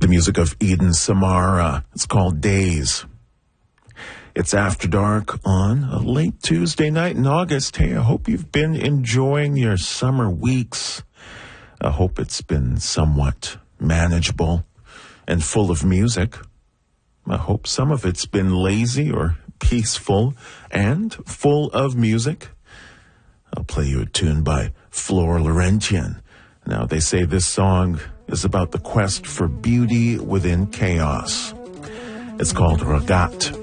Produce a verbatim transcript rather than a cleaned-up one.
music of Eden Samara. It's called Days. It's After Dark on a late Tuesday night in August. Hey, I hope you've been enjoying your summer weeks. I hope it's been somewhat manageable and full of music. I hope some of it's been lazy or peaceful and full of music. I'll play you a tune by Flor Laurentian. Now, they say this song is about the quest for beauty within chaos. It's called Ragat.